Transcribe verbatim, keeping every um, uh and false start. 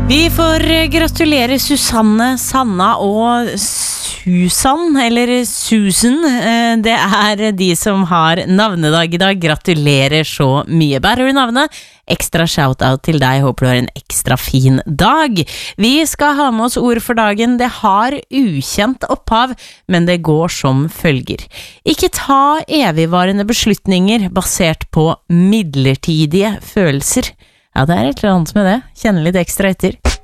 Vi får gratulere Susanne, Sanna og Susan, eller Susan. Det er de som har navnedag i dag. Gratulerer så mye. Bærer du navnet? Ekstra shout-out til deg. Håper du har en ekstra fin dag. Vi skal ha med oss ord for dagen. Det har ukjent opphav, men det går som følger. Ikke ta evigvarende beslutninger basert på midlertidige følelser. Ja, det er et eller annet med det. Kjenne litt ekstra etter.